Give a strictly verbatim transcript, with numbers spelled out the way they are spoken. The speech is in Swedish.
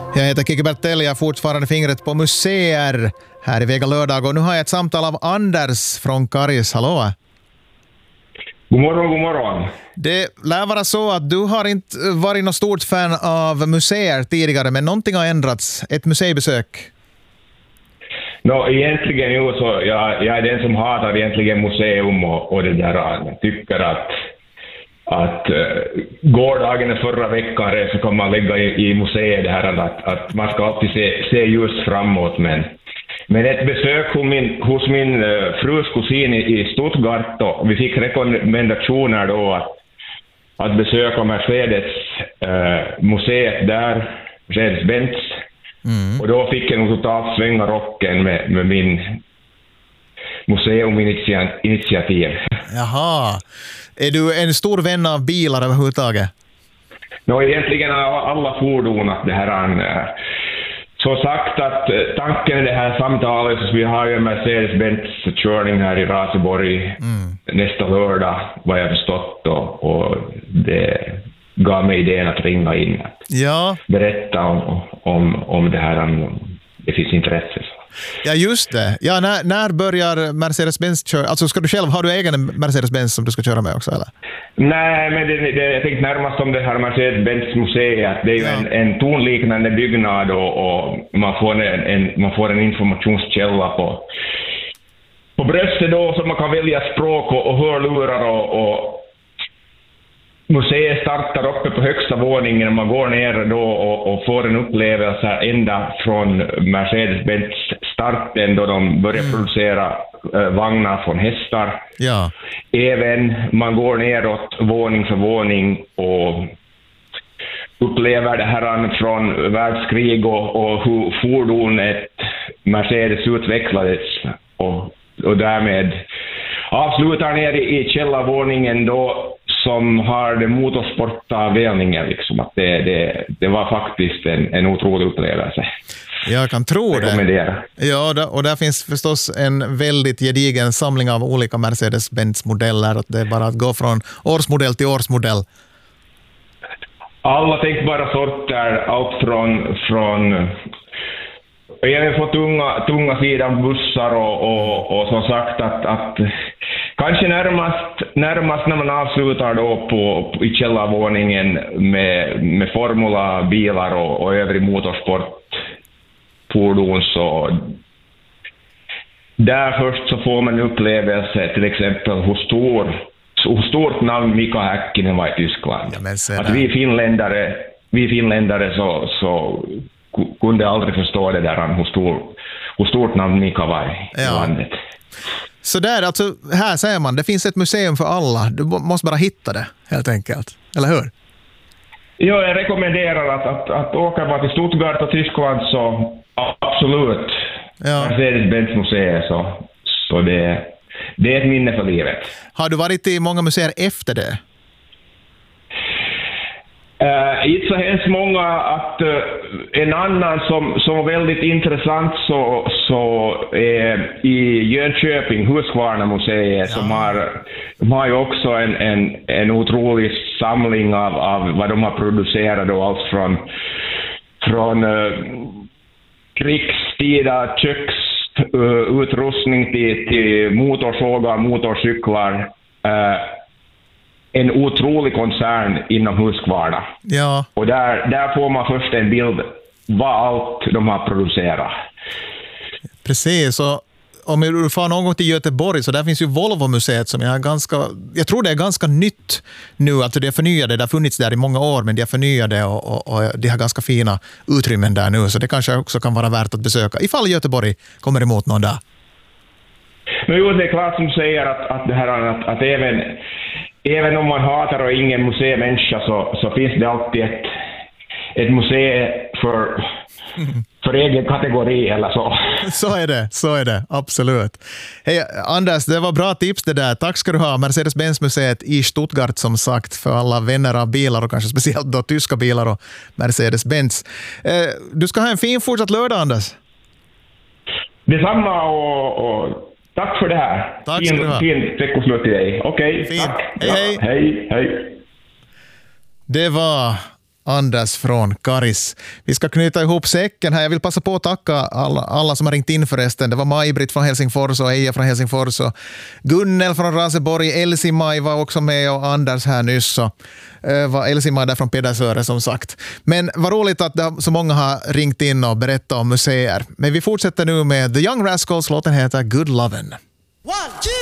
Jag heter Kiki Bertell, jag har fortfarande fingret på museer här i Vega lördag och nu har jag ett samtal av Anders från Karis. Hallå? God morgon, god morgon. Det lär vara så att du har inte varit något stort fan av museer tidigare, men någonting har ändrats. Ett museibesök. No, egentligen ju så jag, jag är den som hatar egentligen museum och, och det där. Jag tycker att att uh, gårdagen förra veckan så kan man lägga i, i museet det här att, att man ska alltid se, se just framåt, men men ett besök hos min, hos min uh, frus kusin i, i Stuttgart och vi fick rekommendationer då att, att besöka Mercedes uh, museet där, Mercedes-Benz. Mm. Och då fick jag nog totalt svänga rocken med, med min museuminitiativ. Jaha. Är du en stor vän av bilar överhuvudtaget? No, egentligen alla fordon att det här är så sagt att tanken i det här samtalet så vi har ju en Mercedes-Benz körning här i Raseborg mm. nästa lördag vad jag förstått och, och det gav mig idén att ringa in att ja. berätta om, om, om det här om det finns intresse. Ja, just det. Ja, när, när börjar Mercedes-Benz köra? Alltså ska du själv, har du egen Mercedes-Benz som du ska köra med också, eller? Nej, men det, det, jag tänkte närmast om det här Mercedes-Benz-museet. Det är ju ja. en, en tonliknande byggnad och, och man, får en, en, man får en informationskälla på, på bröstet då så man kan välja språk och, och hörlurar och, och museet startar uppe på högsta våningen och man går ner då och, och får en upplevelse ända från Mercedes-Benz starten då de börjar mm. producera äh, vagnar från hästar. Ja. Även man går neråt våning för våning och upplever det här från världskrig och, och hur fordonet Mercedes utvecklades och, och därmed avslutar ner i, i källarvåningen då som har det motorsportavdelningen liksom att det, det, det var faktiskt en, en otrolig upplevelse. Jag kan tro det. Ja, och där finns förstås en väldigt gedigen samling av olika Mercedes-Benz-modeller. Att det är bara att gå från årsmodell till årsmodell. Alla tänkbara sorter, allt från... från jag har fått tunga, tunga sidan bussar och, och, och som sagt att, att kanske närmast, närmast när man avslutar då på, på, i källarvåningen med, med formulabilar och, och övrig motorsportfordon så där först så får man upplevelse till exempel hur stor hur stort namn Mika Häkkinen var i Tyskland. Ja, att vi finländare, vi finländare så, så kunde aldrig förstå det där hur, stor, hur stort namn Mika var i ja. landet. Så där, alltså, här säger man, det finns ett museum för alla. Du måste bara hitta det, helt enkelt. Eller hur? Ja, jag rekommenderar att, att, att åka bara till Stuttgart och Tyskland så absolut. Ja. Mercedes-Benz museet så, så det, det är ett minne för livet. Har du varit i många museer efter det? Uh, inte så hemskt många att uh, en annan som, som var väldigt intressant så, så är i Jönköping, Husqvarna museet ja. som har, de har ju också en, en, en otrolig samling av, av vad de har producerat då, allt från, från uh, krigstida köksutrustning uh, till, till motorsågar, motorcyklar. Uh, en otrolig koncern inom Husqvarna. Ja. Och där, där får man först en bild vad allt de har producerat. Precis, så om du får någon gång till Göteborg så där finns ju Volvo-museet som är ganska, jag tror det är ganska nytt nu, att det är förnyade, det har funnits där i många år men det är förnyade och, och, och det har ganska fina utrymmen där nu så det kanske också kan vara värt att besöka ifall Göteborg kommer emot någon dag. Men jo, det är klart som säger att, att det här att, att även Även om man hatar och ingen museimänniska så, så finns det alltid ett, ett museum för, för egen kategori eller så. Så är det, så är det, absolut. Hej Anders, det var bra tips det där. Tack ska du ha. Mercedes-Benz-museet i Stuttgart som sagt för alla vänner av bilar och kanske speciellt då tyska bilar och Mercedes-Benz. Eh, du ska ha en fin fortsatt lördag, Anders. Detsamma och... och... Tack för det här. Tack ska du ha. Fin veckoslut till dig. Okej, okay, tack. Hej, hej. Ja, hej, hej. Det var Anders från Karis. Vi ska knyta ihop säcken här. Jag vill passa på att tacka alla, alla som har ringt in förresten. Det var Maj-Britt från Helsingfors och Eija från Helsingfors och Gunnel från Raseborg. Elsie-Maj var också med och Anders här nyss. Så var Elsie-Maj där från Pedersöre som sagt. Men vad roligt att det, så många har ringt in och berättat om museer. Men vi fortsätter nu med The Young Rascals. Låten heter Good Lovin'.